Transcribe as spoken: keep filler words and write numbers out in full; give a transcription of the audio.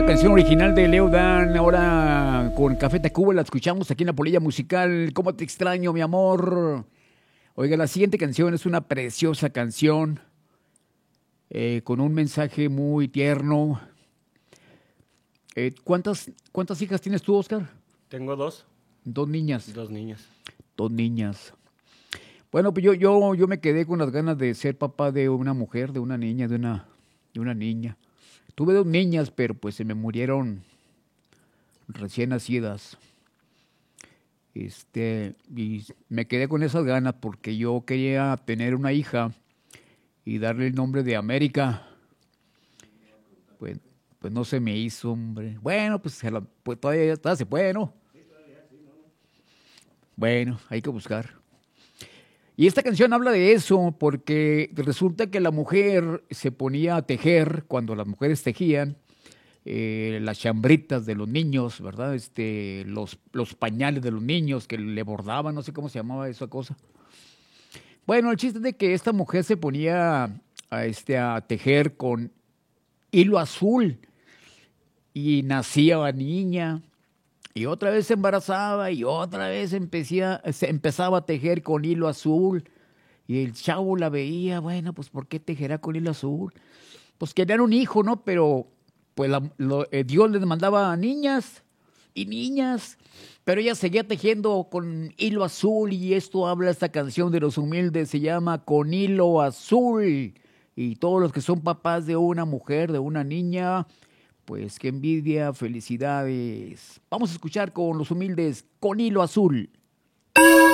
una canción original de Leo Dan, ahora con Café Tacuba, la escuchamos aquí en la Polilla Musical. ¿Cómo te extraño, mi amor? Oiga, la siguiente canción es una preciosa canción eh, con un mensaje muy tierno. Eh, ¿cuántas, ¿Cuántas hijas tienes tú, Oscar? Tengo dos. Dos niñas. Dos niñas. Dos niñas. Bueno, pues yo, yo, yo me quedé con las ganas de ser papá de una mujer, de una niña, de una, de una niña. Tuve dos niñas, pero pues se me murieron recién nacidas. Este, y me quedé con esas ganas porque yo quería tener una hija y darle el nombre de América. Pues, pues no se me hizo, hombre. Bueno, pues, se la, pues todavía, todavía se puede, ¿no? Bueno, hay que buscar. Y esta canción habla de eso porque resulta que la mujer se ponía a tejer cuando las mujeres tejían eh, las chambritas de los niños, ¿verdad? Este, los, los pañales de los niños que le bordaban, no sé cómo se llamaba esa cosa. Bueno, el chiste es de que esta mujer se ponía a, este, a tejer con hilo azul y nacía la niña. Y otra vez se embarazaba y otra vez empecía, se empezaba a tejer con hilo azul. Y el chavo la veía, bueno, pues ¿por qué tejerá con hilo azul? Pues querían un hijo, ¿no? Pero pues la, lo, eh, Dios les mandaba niñas y niñas. Pero ella seguía tejiendo con hilo azul y esto habla esta canción de Los Humildes, se llama Con Hilo Azul. Y todos los que son papás de una mujer, de una niña, pues qué envidia, felicidades. Vamos a escuchar con Los Humildes, Con Hilo Azul.